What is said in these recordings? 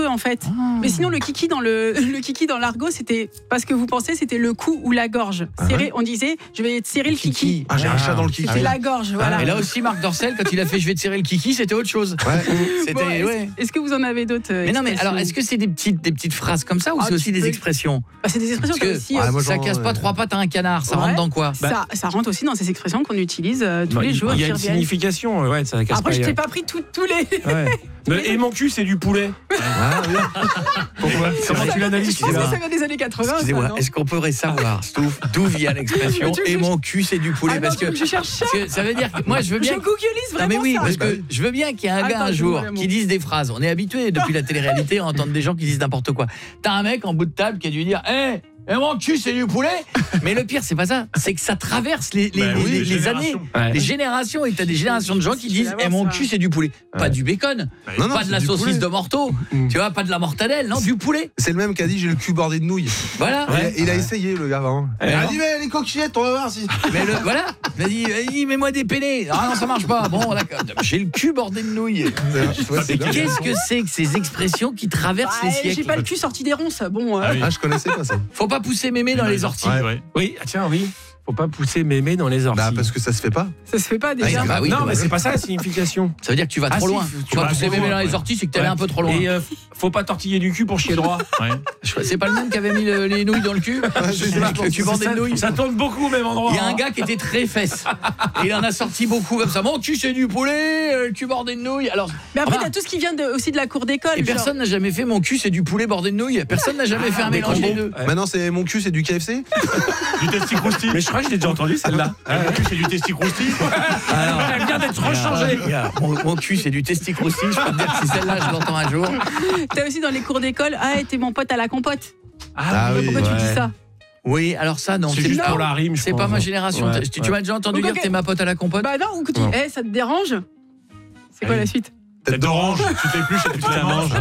creux en fait. Mais sinon le kiki dans l'argot, c'était parce que vous pensez c'était le cou ou la gorge. Serrer, on disait je vais te serrer le kiki. Ah, j'ai un chat dans le kiki. C'était la gorge, voilà. Et là aussi, Marc Dorcel, quand il a fait je vais te serrer le kiki, c'était autre chose. C'était, Bon, est-ce que vous en avez d'autres Mais non, mais alors, est-ce que c'est des petites phrases comme ça ou c'est aussi des expressions? C'est des expressions aussi. Ça casse pas trois pattes à un canard, ça rentre dans quoi? Ça rentre aussi dans ces expressions qu'on utilise tous les jours. Il y a une signification, ça casse. Après, je t'ai pas pris tous les. Et mon cul, c'est du poulet. Pourquoi? Comment tu l'analyses? Je pense que ça vient des années 80. Excusez-moi, est-ce qu'on pourrait savoir, Stouff, d'où vient l'expression et mon cul, c'est du poulet? Parce que ça veut dire que moi, je veux bien. Je googleise vraiment. Non, mais oui, ça. parce que je veux bien qu'il y ait un gars un jour qui dise des phrases. On est habitué depuis la télé-réalité à entendre des gens qui disent n'importe quoi. T'as un mec en bout de table qui a dû dire et mon cul c'est du poulet. Mais le pire c'est pas ça, c'est que ça traverse les années, les générations, et t'as des générations de gens qui disent mon cul c'est du poulet, pas du bacon, pas de la saucisse de Morteau, tu vois, pas de la mortadelle, non, du poulet. C'est le même qui a dit j'ai le cul bordé de nouilles. Voilà. Il a essayé le gars avant. Il a dit mais les coquillettes on va voir si. Mais voilà, il a dit mets-moi des peinés. Ah non, ça marche pas. Bon d'accord, j'ai le cul bordé de nouilles. Qu'est-ce que c'est que ces expressions qui traversent les siècles? J'ai pas le cul sorti des ronces. Bon. Je connaissais pas ça. Faut pas pousser mémé dans les orties. Oui, tiens, oui. Faut pas pousser mémé dans les orties. Parce que ça se fait pas. Ça se fait pas déjà. Non, mais c'est pas ça la signification. Ça veut dire que tu vas trop loin. Tu vas pousser mémé dans les orties, c'est que t'allais un peu trop loin. Et faut pas tortiller du cul pour chier droit. C'est pas le même qui avait mis les nouilles dans le cul. Le cul bordé de nouilles. Ça tourne beaucoup au même endroit. Il y a un gars qui était très fesse. Et il en a sorti beaucoup comme ça. Mon cul c'est du poulet, le cul bordé de nouilles. Alors, mais après t'as tout ce qui vient aussi de la cour d'école. Et personne n'a jamais fait mon cul c'est du poulet bordé de nouilles. Personne n'a jamais fait un mélange des deux. Maintenant c'est mon cul c'est du KFC. Du testicrousti. Mais je crois que je l'ai déjà entendu celle-là. Mon cul c'est du testicrousti. Elle vient d'être rechangée. Mon cul c'est du testicrousti. Je peux te dire que si celle-là je l'entends un jour. T'as aussi dans les cours d'école, t'es mon pote à la compote. Pourquoi tu dis ça? Oui, alors ça non, c'est juste pour la rime. C'est pas ma génération. Tu m'as déjà entendu dire que t'es ma pote à la compote? Bah non, ou que tu ça te dérange? C'est quoi la suite? Tête d'orange, tu t'épluches et tu te la manges.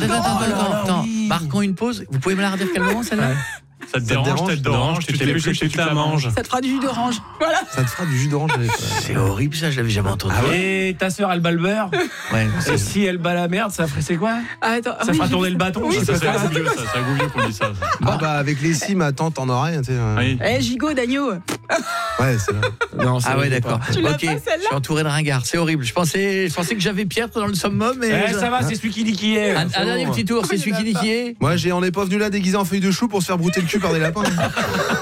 Attends, marquons une pause. Vous pouvez me la redire calmement celle-là? Ça te dérange, tête d'orange, tu t'épluches et tu te la manges. Ça te fera du jus d'orange. Voilà. Ça te fera du jus d'orange. C'est horrible ça, je l'avais jamais entendu. Et ta sœur elle bat le beurre. Et si elle bat la merde, ça ferait c'est quoi? Ça fera tourner le bâton. Oui, ça goût mieux qu'on dit ça. Avec les cimes, ma tante en aurait, tu sais. Gigot d'agneau. Ouais, c'est là. Non, ouais, d'accord. Tu l'as OK, pas, je suis entouré de ringards, c'est horrible. Je pensais que j'avais Pierre dans le summum mais ça va, c'est celui qui dit qui est. Un dernier petit tour, c'est celui qui dit qui est. Moi, on n'est pas venu là déguisé en feuille de chou pour se faire brouter le cul par des lapins.